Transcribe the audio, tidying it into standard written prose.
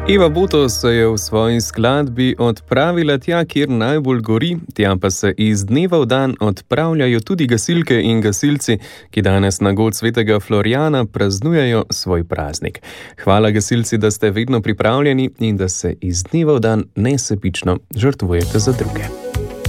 Eva Boto se je v svoji skladbi odpravila tja, kjer najbolj gori, tja pa se iz dneva v dan odpravljajo tudi gasilke in gasilci, ki danes na god svetega Florijana praznujejo svoj praznik. Hvala gasilci, da ste vedno pripravljeni in da se iz dneva v dan nesebično žrtvujete za druge.